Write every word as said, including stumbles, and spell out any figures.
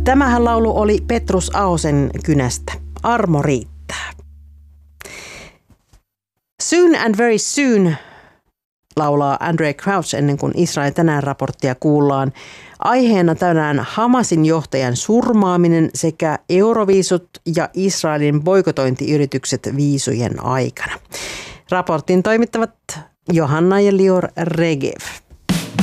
Tämähän laulu oli Petrus Ahosen kynästä. Armo riittää. Soon and very soon, laulaa Andraé Crouch ennen kuin Israel tänään raporttia kuullaan. Aiheena tänään Hamasin johtajan surmaaminen sekä euroviisut ja Israelin boikotointiyritykset viisujen aikana. Raportin toimittavat Johanna ja Lior Regev.